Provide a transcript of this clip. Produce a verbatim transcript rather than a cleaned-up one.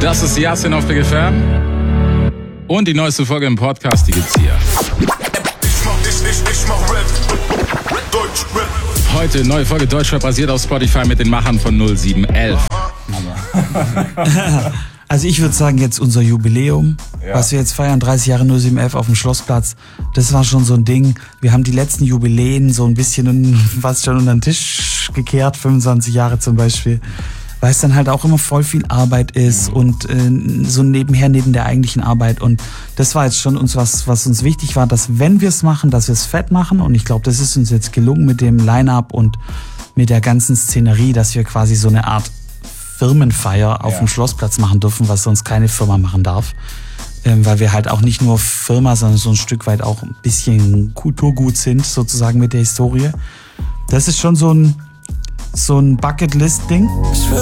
Das ist Yasin auf Big F M. Und die neueste Folge im Podcast, die gibt's hier. Heute neue Folge Deutschrap basiert auf Spotify mit den Machern von null sieben elf. Also ich würde sagen, jetzt unser Jubiläum, Ja. was wir jetzt feiern, dreißig Jahre null sieben elf auf dem Schlossplatz, das war schon so ein Ding. Wir haben die letzten Jubiläen so ein bisschen was schon unter den Tisch gekehrt, fünfundzwanzig Jahre zum Beispiel, weil es dann halt auch immer voll viel Arbeit ist Mhm. und äh, so nebenher, neben der eigentlichen Arbeit. Und das war jetzt schon uns was, was uns wichtig war, dass wenn wir es machen, dass wir es fett machen. Und ich glaube, das ist uns jetzt gelungen mit dem Line-Up und mit der ganzen Szenerie, dass wir quasi so eine Art Firmenfeier auf Ja. dem Schlossplatz machen dürfen, was sonst keine Firma machen darf. Ähm, weil wir halt auch nicht nur Firma, sondern so ein Stück weit auch ein bisschen Kulturgut sind, sozusagen mit der Historie. Das ist schon so ein, so ein Bucketlist-Ding. Ich will